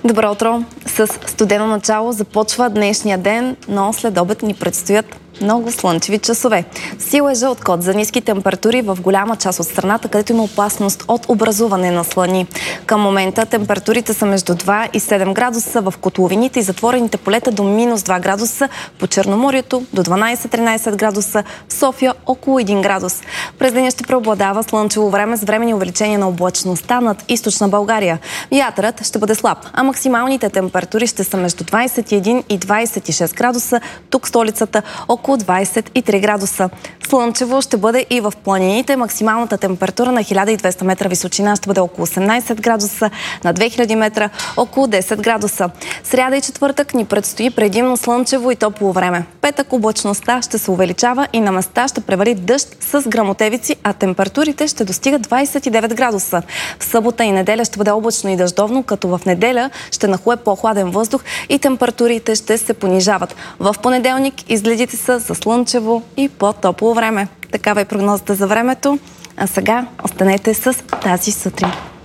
Добро утро! С студено начало започва днешния ден, но след обед ни предстоят много слънчеви часове. Сила е жълт код за ниски температури в голяма част от страната, където има опасност от образуване на слани. Към момента температурите са между 2 и 7 градуса в котловините и затворените полета до минус 2 градуса, по Черноморието до 12-13 градуса, в София около 1 градус. През деня ще преобладава слънчево време с временни увеличения на облачността над източна България. Вятърът ще бъде слаб, а максималните температури ще са между 21 и 26 градуса, тук в столицата около 23 градуса. Слънчево ще бъде и в планините. Максималната температура на 1200 метра височина ще бъде около 18 градуса, на 2000 метра около 10 градуса. Сряда и четвъртък ни предстои предимно слънчево и топло време. Петък облачността ще се увеличава и на места ще превали дъжд с гръмотевици, а температурите ще достигат 29 градуса. В събота и неделя ще бъде облачно и дъждовно, като в неделя ще нахлуе по-хладен въздух и температурите ще се понижават. В понеделник изгледите са за слънчево и по-топло време. Такава е прогнозата за времето. А сега останете с тази сутрин.